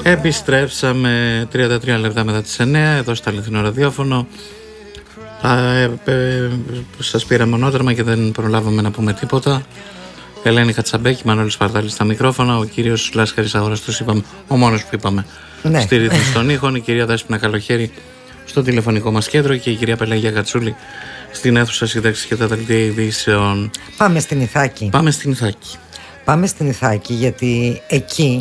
Επιστρέψαμε 33 λεπτά μετά τις 9 εδώ στο Αληθινό Ραδιόφωνο. Σας πήρα μονόδερμα και δεν προλάβαμε να πούμε τίποτα. Ελένη Κατσαμπέκη, Μανώλης Παρτάλης στα μικρόφωνα. Ο κύριος Λάσκαρης Αγοραστός, είπαμε, ο μόνος που είπαμε, ναι, στη ρύθμιση των ήχων. Η κυρία Δέσποινα Καλοχέρη στο τηλεφωνικό μας κέντρο και η κυρία Πελαγία Κατσούλη στην αίθουσα σύνταξης και τα δελτία ειδήσεων. Πάμε στην Ιθάκη. Πάμε στην Ιθάκη γιατί εκεί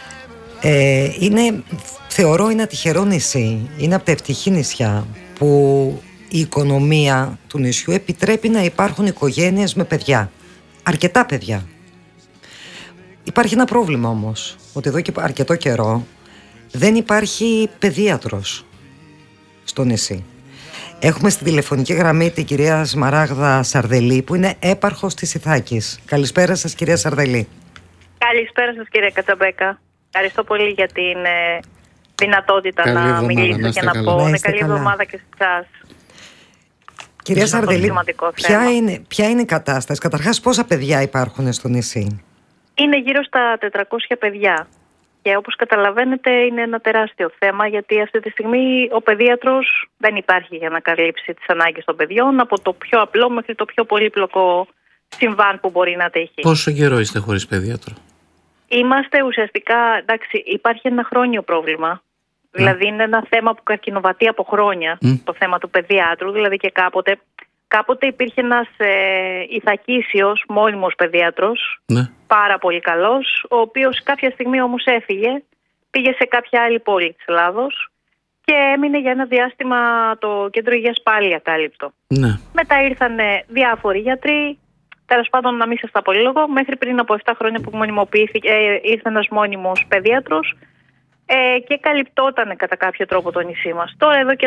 θεωρώ είναι τυχερό νησί. Είναι από τα ευτυχή νησιά που η οικονομία του νησιού επιτρέπει να υπάρχουν οικογένειες με παιδιά. Αρκετά παιδιά. Υπάρχει ένα πρόβλημα όμως, ότι εδώ και αρκετό καιρό δεν υπάρχει παιδίατρος στο νησί. Έχουμε στη τηλεφωνική γραμμή την κυρία Σμαράγδα Σαρδελή, που είναι έπαρχος της Ιθάκης. Καλησπέρα σας, κυρία Σαρδελή. Καλησπέρα σας, κύριε Κατσαμπέκα. Ευχαριστώ πολύ για την δυνατότητα να μιλήσω και να πω. Καλή εβδομάδα και σε εσάς. Κυρία Σαρδελή, ποια είναι η κατάσταση? Καταρχάς, πόσα παιδιά υπάρχουν στο νησί? Είναι γύρω στα 400 παιδιά. Και όπως καταλαβαίνετε είναι ένα τεράστιο θέμα, γιατί αυτή τη στιγμή ο παιδίατρος δεν υπάρχει για να καλύψει τις ανάγκες των παιδιών, από το πιο απλό μέχρι το πιο πολύπλοκο συμβάν που μπορεί να τύχει. Πόσο καιρό είστε χωρίς παιδίατρο? Είμαστε ουσιαστικά, εντάξει, υπάρχει ένα χρόνιο πρόβλημα. Δηλαδή είναι ένα θέμα που καρκινοβατεί από χρόνια, το θέμα του παιδιάτρου. Δηλαδή και κάποτε υπήρχε ένας ηθακίσιος μόνιμος παιδίατρος, πάρα πολύ καλός, ο οποίος κάποια στιγμή όμως έφυγε, πήγε σε κάποια άλλη πόλη της Ελλάδος και έμεινε για ένα διάστημα το κέντρο υγείας πάλι ακάλυπτο. Μετά ήρθαν διάφοροι γιατροί, τέλος πάντων να μην σας τα πολυλογώ, μέχρι πριν από 7 χρόνια που μονιμοποιήθηκε, ήρθε ένας μόνιμος παιδίατρος και καλυπτόταν κατά κάποιο τρόπο το νησί μας. Τώρα εδώ και